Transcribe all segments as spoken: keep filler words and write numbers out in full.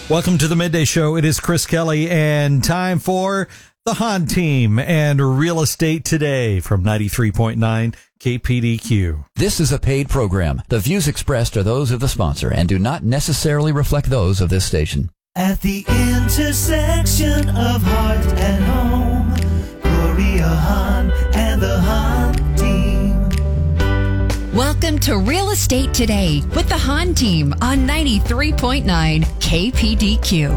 Welcome to the Midday Show. It is Chris Kelly, and time for the Hahn Team and Real Estate Today from ninety-three point nine K P D Q. This is a paid program. The views expressed are those of the sponsor and do not necessarily reflect those of this station. At the intersection of heart and home, Gloria Hahn and the Hahn Team. Welcome to Real Estate Today with the Hahn Team on ninety-three point nine K P D Q.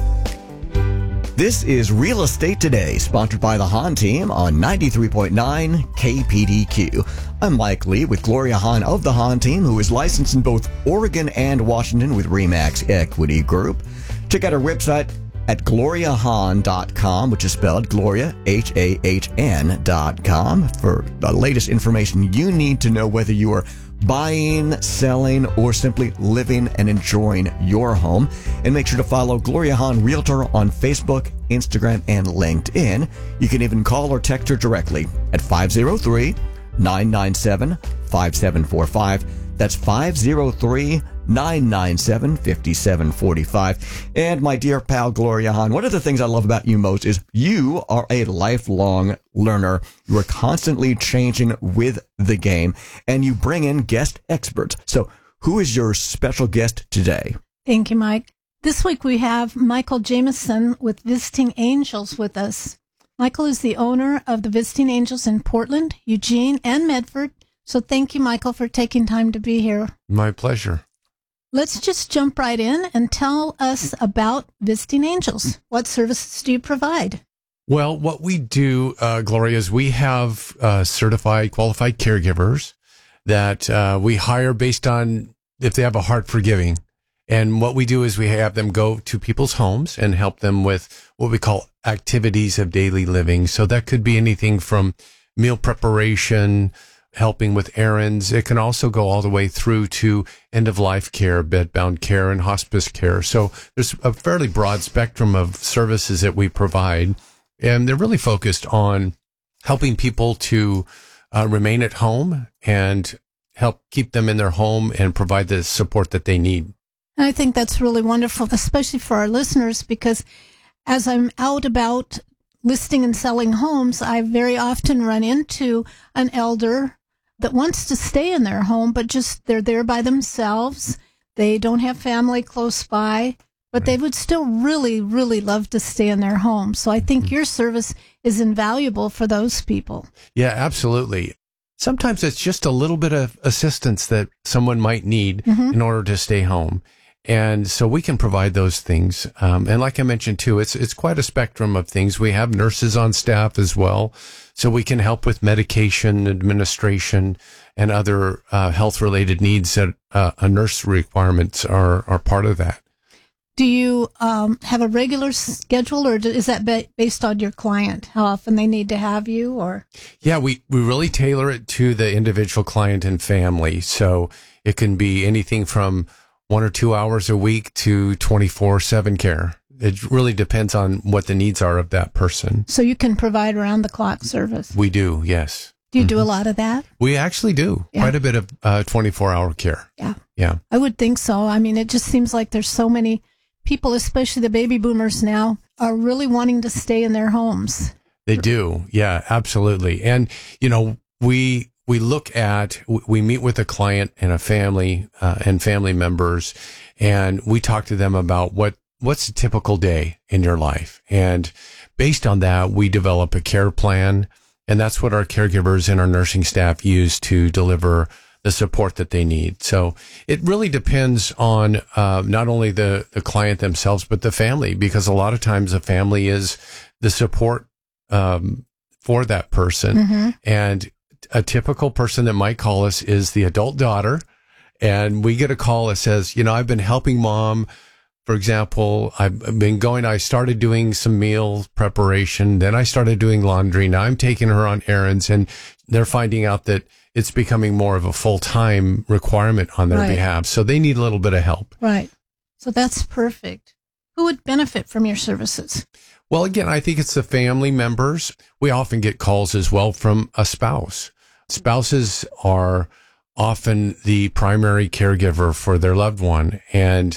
This is Real Estate Today, sponsored by the Hahn Team on ninety-three point nine K P D Q. I'm Mike Lee with Gloria Hahn of the Hahn Team, who is licensed in both Oregon and Washington with RE/MAX Equity Group. Check out our website at gloria hahn dot com, which is spelled Gloria, H A H N dot com, for the latest information you need to know whether you are buying, selling, or simply living and enjoying your home. And make sure to follow Gloria Hahn Realtor on Facebook, Instagram, and LinkedIn. You can even call or text her directly at five oh three, nine nine seven, five seven four five. That's five oh three, nine nine seven, five seven four five. And my dear pal Gloria Hahn, one of the things I love about you most is you are a lifelong learner. You are constantly changing with the game, and you bring in guest experts. So who is your special guest today? Thank you, Mike. This week we have Michael Jameson with Visiting Angels with us. Michael is the owner of the Visiting Angels in Portland, Eugene, and Medford. So thank you, Michael, for taking time to be here. My pleasure. Let's just jump right in and tell us about Visiting Angels. What services do you provide? Well, what we do, uh, Gloria, is we have uh, certified, qualified caregivers that uh, we hire based on if they have a heart for giving. And what we do is we have them go to people's homes and help them with what we call activities of daily living. So that could be anything from meal preparation, helping with errands. It can also go all the way through to end-of-life care, bedbound care, and hospice care. So there's a fairly broad spectrum of services that we provide, and they're really focused on helping people to uh, remain at home and help keep them in their home and provide the support that they need. I think that's really wonderful, especially for our listeners, because as I'm out about listing and selling homes, I very often run into an elder that wants to stay in their home, but just they're there by themselves. They don't have family close by, but they would still really, really love to stay in their home. So I think your service is invaluable for those people. Yeah, absolutely. Sometimes it's just a little bit of assistance that someone might need mm-hmm. in order to stay home. And so we can provide those things. Um, and like I mentioned, too, it's it's quite a spectrum of things. We have nurses on staff as well, so we can help with medication administration and other uh, health-related needs that uh, a nurse requirements are, are part of that. Do you um, have a regular schedule, or is that ba- based on your client, how often they need to have you? Or Yeah, we, we really tailor it to the individual client and family. So it can be anything from one or two hours a week to twenty-four seven care. It really depends on what the needs are of that person. So you can provide around-the-clock service? We do, yes. Do you mm-hmm. do a lot of that? We actually do. Yeah. Quite a bit of uh, twenty-four hour care. Yeah. Yeah. I would think so. I mean, it just seems like there's so many people, especially the baby boomers now, are really wanting to stay in their homes. They do. Yeah, absolutely. And, you know, we... We look at, we meet with a client and a family uh, and family members, and we talk to them about what, what's a typical day in your life. And based on that, we develop a care plan, and that's what our caregivers and our nursing staff use to deliver the support that they need. So it really depends on uh, not only the, the client themselves, but the family, because a lot of times the family is the support um, for that person. Mm-hmm. And a typical person that might call us is the adult daughter. And we get a call that says, you know, I've been helping mom. For example, I've been going, I started doing some meal preparation. Then I started doing laundry. Now I'm taking her on errands, and they're finding out that it's becoming more of a full-time requirement on their right. behalf. So they need a little bit of help. Right. So that's perfect. Who would benefit from your services? Well, again, I think it's the family members. We often get calls as well from a spouse. Spouses are often the primary caregiver for their loved one. And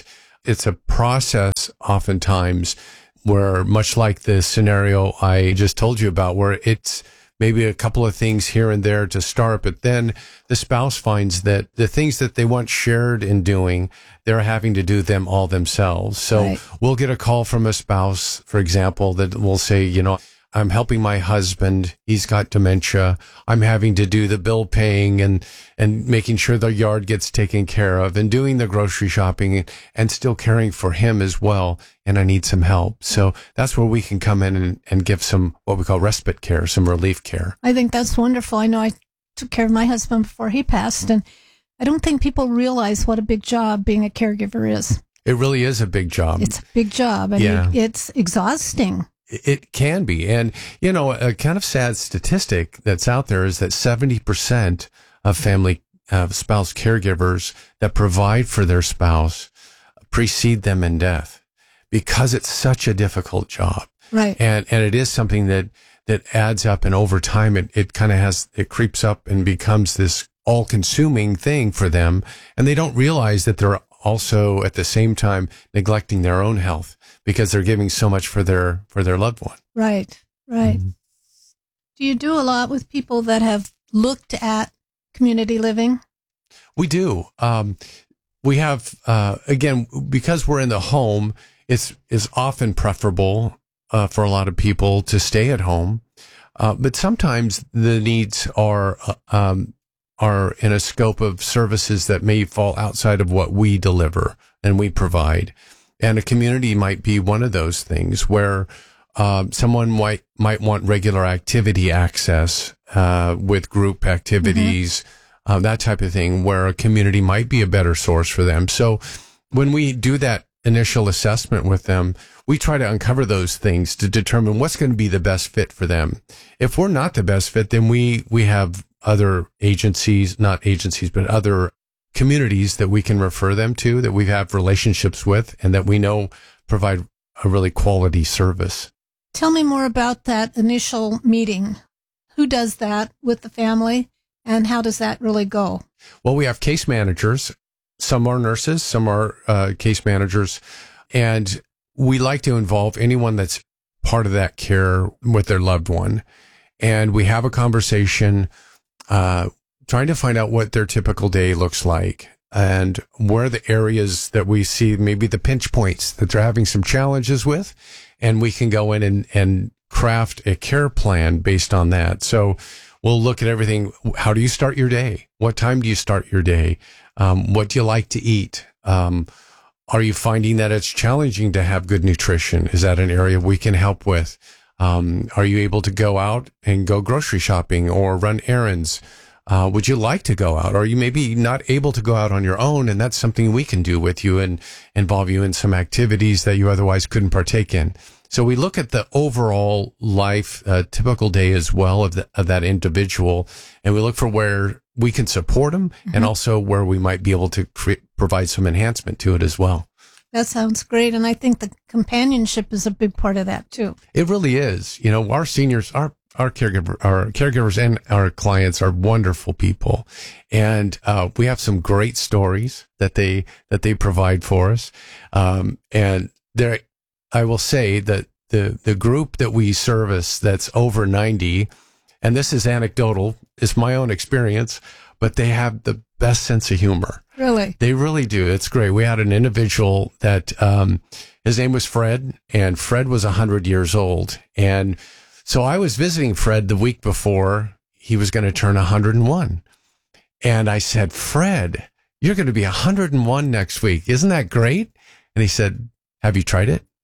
it's a process oftentimes where, much like the scenario I just told you about, where it's maybe a couple of things here and there to start, but then the spouse finds that the things that they once shared in doing, they're having to do them all themselves. So Right. we'll get a call from a spouse, for example, that will say, you know, I'm helping my husband. He's got dementia. I'm having to do the bill paying and, and making sure the yard gets taken care of and doing the grocery shopping and, and still caring for him as well. And I need some help. So that's where we can come in and, and give some, what we call respite care, some relief care. I think that's wonderful. I know I took care of my husband before he passed, and I don't think people realize what a big job being a caregiver is. It really is a big job. It's a big job, and Yeah. it, it's exhausting. It can be. And, you know, a kind of sad statistic that's out there is that seventy percent of family, uh, spouse caregivers that provide for their spouse precede them in death because it's such a difficult job. Right. And, and it is something that, that adds up, and over time it, it kind of has, it creeps up and becomes this all consuming thing for them. And they don't realize that they're also at the same time neglecting their own health, because they're giving so much for their for their loved one. Right, right. Mm-hmm. Do you do a lot with people that have looked at community living? We do. Um, we have uh, again, because we're in the home. It's is often preferable uh, for a lot of people to stay at home, uh, but sometimes the needs are uh, um, are in a scope of services that may fall outside of what we deliver and we provide. And a community might be one of those things where um, someone might might want regular activity access uh, with group activities, mm-hmm. uh, that type of thing, where a community might be a better source for them. So when we do that initial assessment with them, we try to uncover those things to determine what's going to be the best fit for them. If we're not the best fit, then we we have other agencies, not agencies, but other communities that we can refer them to, that we have relationships with, and that we know provide a really quality service. Tell me more about that initial meeting. Who does that with the family, and how does that really go? Well, we have case managers. Some are nurses, some are uh, case managers, and we like to involve anyone that's part of that care with their loved one. And we have a conversation, uh, trying to find out what their typical day looks like and where the areas that we see maybe the pinch points that they're having some challenges with. And we can go in and, and craft a care plan based on that. So we'll look at everything. How do you start your day? What time do you start your day? Um, what do you like to eat? Um, are you finding that it's challenging to have good nutrition? Is that an area we can help with? Um, are you able to go out and go grocery shopping or run errands? Uh, would you like to go out? Or are you maybe not able to go out on your own? And that's something we can do with you and involve you in some activities that you otherwise couldn't partake in. So we look at the overall life, uh, typical day as well of, the, of that individual. And we look for where we can support them, mm-hmm. and also where we might be able to create, provide some enhancement to it as well. That sounds great. And I think the companionship is a big part of that too. It really is. You know, our seniors, our Our caregiver, our caregivers and our clients are wonderful people. And, uh, we have some great stories that they, that they provide for us. Um, and there, I will say that the, the group that we service that's over ninety, and this is anecdotal, it's my own experience, but they have the best sense of humor. Really? They really do. It's great. We had an individual that, um, his name was Fred, and Fred was a hundred years old. And so I was visiting Fred the week before he was going to turn one hundred one. And I said, Fred, you're going to be one hundred one next week. Isn't that great? And he said, have you tried it?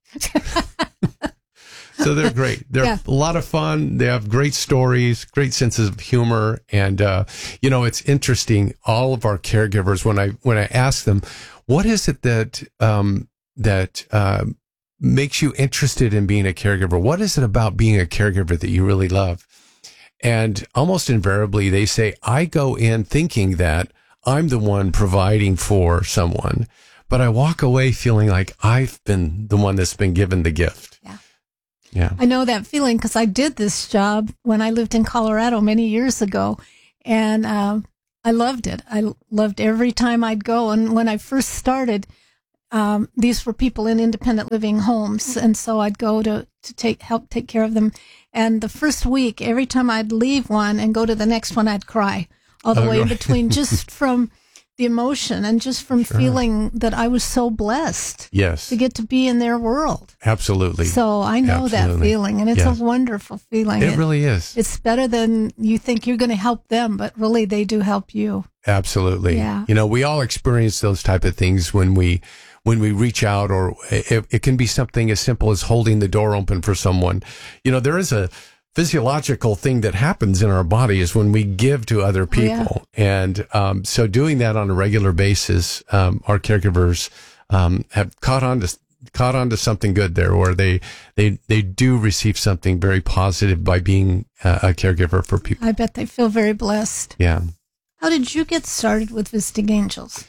So they're great. They're yeah. a lot of fun. They have great stories, great senses of humor. And, uh, you know, it's interesting. All of our caregivers, when I, when I ask them, what is it that, um, that, um, makes you interested in being a caregiver? What is it about being a caregiver that you really love? And almost invariably they say, I go in thinking that I'm the one providing for someone, but I walk away feeling like I've been the one that's been given the gift. Yeah. Yeah. I know that feeling because I did this job when I lived in Colorado many years ago, and um, I loved it. I loved every time I'd go. And when I first started, um, these were people in independent living homes. And so I'd go to, to take help take care of them. And the first week, every time I'd leave one and go to the next one, I'd cry all the Oh, way in right. between, just from the emotion and just from Sure. feeling that I was so blessed Yes, to get to be in their world. absolutely. So I know that Absolutely. feeling, and it's Yes. a wonderful feeling. It really is. It's better than you think you're going to help them, but really they do help you. Absolutely. Yeah. You know, we all experience those type of things when we when we reach out, or it, it can be something as simple as holding the door open for someone. You know, there is a physiological thing that happens in our body is when we give to other people. And um, so doing that on a regular basis, um, our caregivers um, have caught on to caught on to something good there, where they they they do receive something very positive by being uh, a caregiver for people. I bet they feel very blessed. Yeah. How did you get started with Visiting Angels?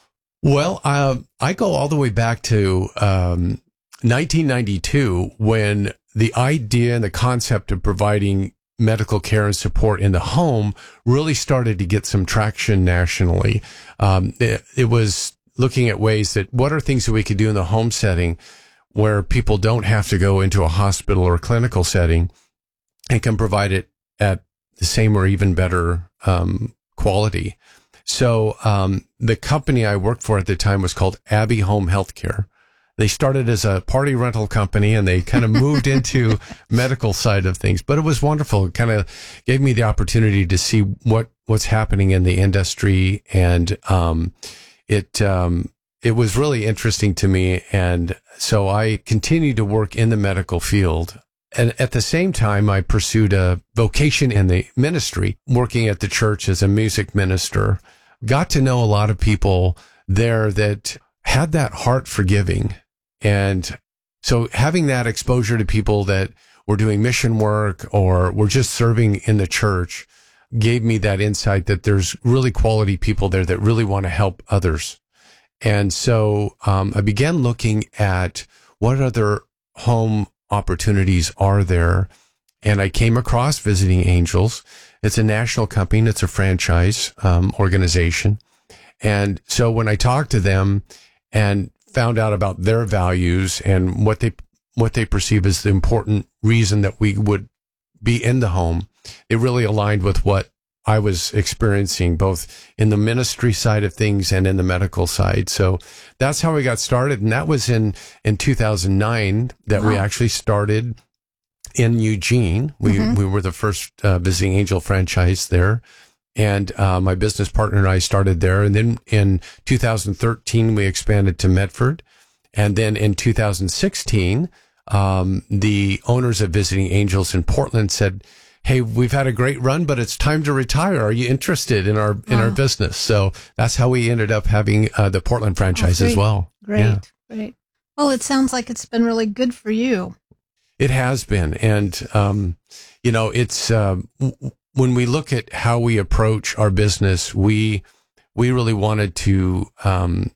Well, uh, I go all the way back to um, nineteen ninety-two, when the idea and the concept of providing medical care and support in the home really started to get some traction nationally. Um, it, it was looking at ways that what are things that we could do in the home setting where people don't have to go into a hospital or clinical setting and can provide it at the same or even better um, quality. So um, the company I worked for at the time was called Abbey Home Healthcare. They started as a party rental company, and they kind of moved into medical side of things. But it was wonderful. It kind of gave me the opportunity to see what what's happening in the industry, and um, it um, it was really interesting to me. And so I continued to work in the medical field. And at the same time, I pursued a vocation in the ministry, working at the church as a music minister. Got to know a lot of people there that had that heart for giving. And so having that exposure to people that were doing mission work or were just serving in the church gave me that insight that there's really quality people there that really want to help others. And so um, I began looking at what other home opportunities are there. And I came across Visiting Angels. It's a national company. It's a franchise um, organization. And so when I talked to them and found out about their values and what they what they perceive as the important reason that we would be in the home, it really aligned with what I was experiencing, both in the ministry side of things and in the medical side. So that's how we got started. And that was in, in two thousand nine that wow. we actually started in Eugene. We, mm-hmm. we were the first uh, Visiting Angel franchise there. And uh, my business partner and I started there. And then in two thousand thirteen, we expanded to Medford. And then in two thousand sixteen, um, the owners of Visiting Angels in Portland said, "Hey, we've had a great run, but it's time to retire. Are you interested in our in wow. our business?" So that's how we ended up having uh, the Portland franchise oh, as well. Great, yeah. great. Well, it sounds like it's been really good for you. It has been. And, um, you know, it's... Uh, w- when we look at how we approach our business, we we really wanted to um,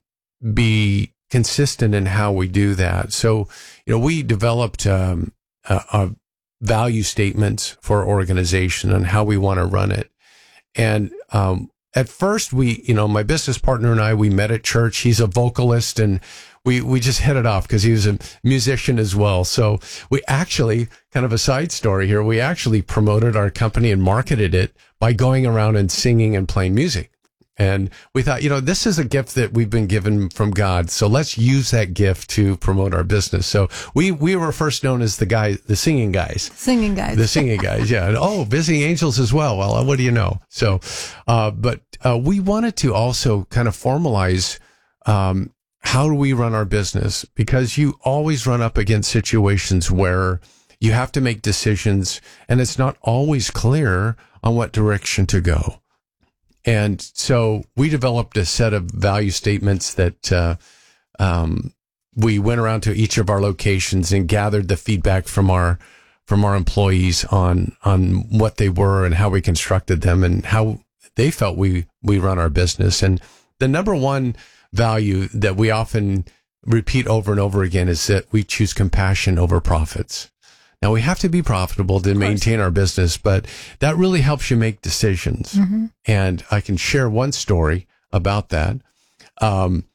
be consistent in how we do that. So, you know, we developed um, a, a value statements for our organization and how we want to run it. And um, at first, we, you know, my business partner and I, we met at church. He's a vocalist, and we we just hit it off because he was a musician as well. So we actually, kind of a side story here, we actually promoted our company and marketed it by going around and singing and playing music. And we thought, you know, this is a gift that we've been given from God. So let's use that gift to promote our business. So we, we were first known as the guys, the singing guys. Singing guys. The singing guys, yeah. And, oh, Visiting Angels as well. Well, what do you know? So, uh, but uh, we wanted to also kind of formalize um, how do we run our business? Because you always run up against situations where you have to make decisions and it's not always clear on what direction to go. And so we developed a set of value statements that uh, um, we went around to each of our locations and gathered the feedback from our from our employees on on what they were and how we constructed them and how they felt we we run our business. And the number one value that we often repeat over and over again is that we choose compassion over profits. Now, we have to be profitable to maintain our business, but that really helps you make decisions. Mm-hmm. And I can share one story about that. Um,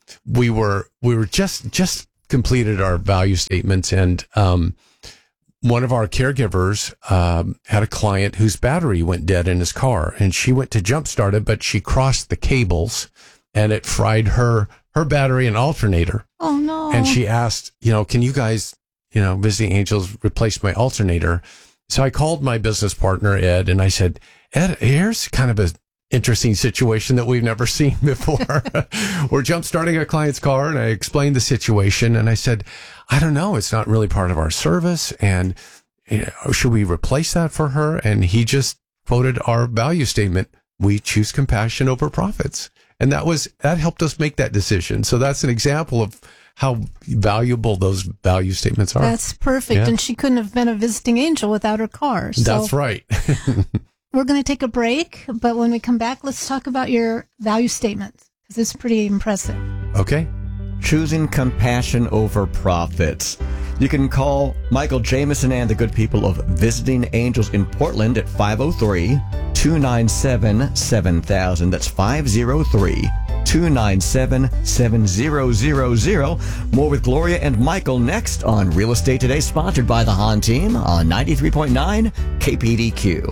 we were we were just just completed our value statements, and um, one of our caregivers um, had a client whose battery went dead in his car, and she went to jumpstart it, but she crossed the cables, and it fried her her battery and alternator. Oh no! And she asked, you know, can you guys, you know, Visiting Angels, replace my alternator? So I called my business partner Ed, and I said, Ed, here's kind of a interesting situation that we've never seen before. We're jump starting a client's car, and I explained the situation, and I said, I don't know, it's not really part of our service, and you know, should we replace that for her? And he just quoted our value statement: we choose compassion over profits. And that was, that helped us make that decision. So that's an example of how valuable those value statements are. That's perfect. Yeah. And she couldn't have been a visiting angel without her car. So That's right. we're going to take a break, but when we come back, let's talk about your value statements, because it's pretty impressive. Okay. Choosing compassion over profits. You can call Michael Jameson and the good people of Visiting Angels in Portland at five oh three, two nine seven, seven thousand. That's five oh three, two nine seven, seven thousand. More with Gloria and Michael next on Real Estate Today, sponsored by the Hahn Team on ninety-three point nine K P D Q.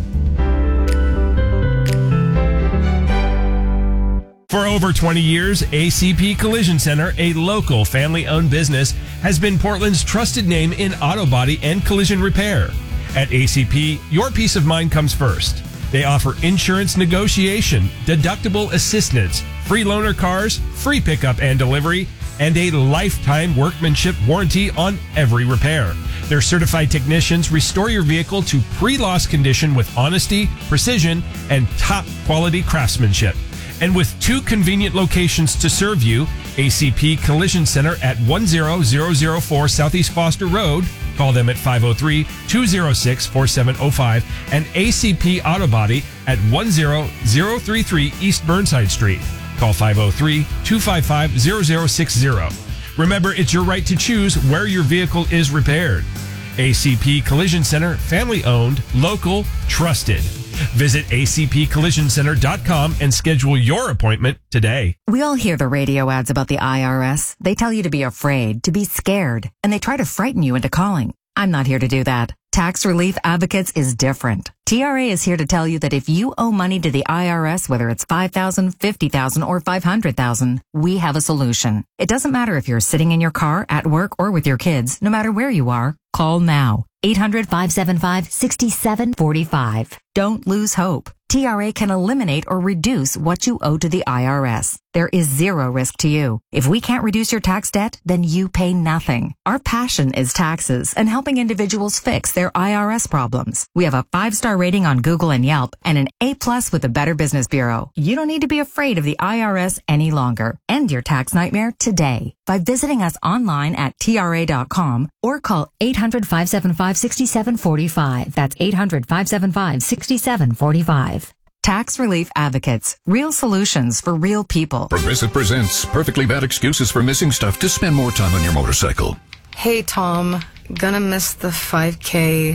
For over twenty years, A C P Collision Center, a local family-owned business, has been Portland's trusted name in auto body and collision repair. At A C P, your peace of mind comes first. They offer insurance negotiation, deductible assistance, free loaner cars, free pickup and delivery, and a lifetime workmanship warranty on every repair. Their certified technicians restore your vehicle to pre-loss condition with honesty, precision, and top-quality craftsmanship. And with two convenient locations to serve you, A C P Collision Center at one zero zero zero four Southeast Foster Road, call them at five oh three, two oh six, four seven oh five, and A C P Auto Body at one zero zero three three East Burnside Street. Call five oh three, two five five, zero zero six zero. Remember, it's your right to choose where your vehicle is repaired. A C P Collision Center, family owned, local, trusted. Visit A C P collision center dot com and schedule your appointment today. We all hear the radio ads about the I R S. They tell you to be afraid, to be scared, and they try to frighten you into calling. I'm not here to do that. Tax Relief Advocates is different. T R A is here to tell you that if you owe money to the I R S, whether it's five thousand dollars, fifty thousand dollars, or five hundred thousand dollars, we have a solution. It doesn't matter if you're sitting in your car, at work, or with your kids. No matter where you are, call now. eight hundred, five seven five, six seven four five. Don't lose hope. T R A can eliminate or reduce what you owe to the I R S. There is zero risk to you. If we can't reduce your tax debt, then you pay nothing. Our passion is taxes and helping individuals fix their I R S problems. We have a five-star rating on Google and Yelp and an A-plus with the Better Business Bureau. You don't need to be afraid of the I R S any longer. End your tax nightmare today by visiting us online at T R A dot com or call eight hundred, five seven five, six seven four five. That's eight hundred, five seven five, six seven four five. Tax Relief Advocates. Real solutions for real people. Progressive presents Perfectly Bad Excuses for Missing Stuff to Spend More Time on Your Motorcycle. Hey, Tom. Gonna miss the five K.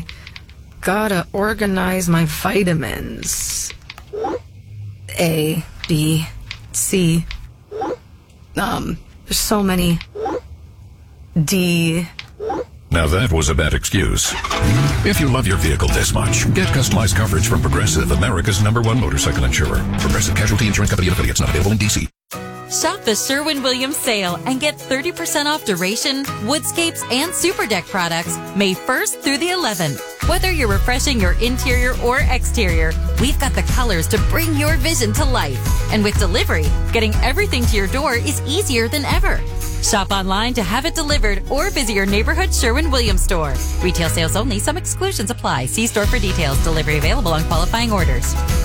Gotta organize my vitamins. A, B, C. Um, there's so many. D. Now that was a bad excuse. If you love your vehicle this much, get customized coverage from Progressive, America's number one motorcycle insurer. Progressive Casualty Insurance Company and affiliates, not available in D C. Shop the Sherwin-Williams sale and get thirty percent off duration, woodscapes, and super deck products May first through the eleventh. Whether you're refreshing your interior or exterior, we've got the colors to bring your vision to life. And with delivery, getting everything to your door is easier than ever. Shop online to have it delivered or visit your neighborhood Sherwin-Williams store. Retail sales only. Some exclusions apply. See store for details. Delivery available on qualifying orders.